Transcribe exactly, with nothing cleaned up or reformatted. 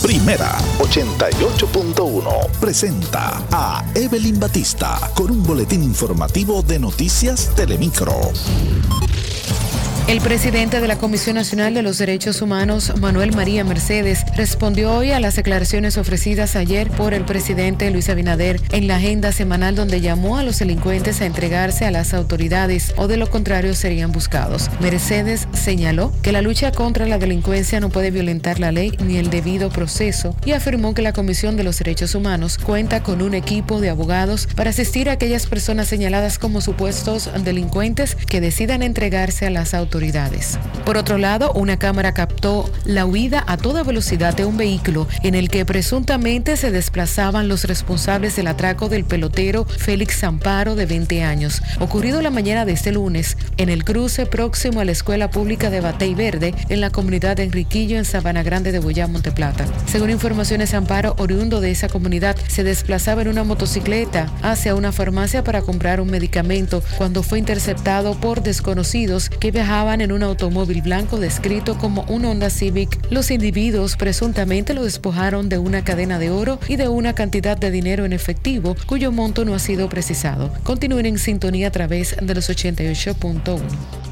Primera ochenta y ocho punto uno presenta a Evelyn Batista con un boletín informativo de Noticias Telemicro. El presidente de la Comisión Nacional de los Derechos Humanos, Manuel María Mercedes, respondió hoy a las declaraciones ofrecidas ayer por el presidente Luis Abinader en la agenda semanal, donde llamó a los delincuentes a entregarse a las autoridades o de lo contrario serían buscados. Mercedes señaló que la lucha contra la delincuencia no puede violentar la ley ni el debido proceso y afirmó que la Comisión de los Derechos Humanos cuenta con un equipo de abogados para asistir a aquellas personas señaladas como supuestos delincuentes que decidan entregarse a las autoridades. Por otro lado, una cámara captó la huida a toda velocidad de un vehículo en el que presuntamente se desplazaban los responsables del atraco del pelotero Félix Amparo, de veinte años, ocurrido la mañana de este lunes en el cruce próximo a la Escuela Pública de Batey Verde en la comunidad de Enriquillo, en Sabana Grande de Boyá, Monteplata. Según informaciones, Amparo, oriundo de esa comunidad, se desplazaba en una motocicleta hacia una farmacia para comprar un medicamento cuando fue interceptado por desconocidos que viajaban en un automóvil blanco descrito como un Honda Civic. Los individuos presuntamente lo despojaron de una cadena de oro y de una cantidad de dinero en efectivo cuyo monto no ha sido precisado. Continúen en sintonía a través de los ochenta y ocho punto uno.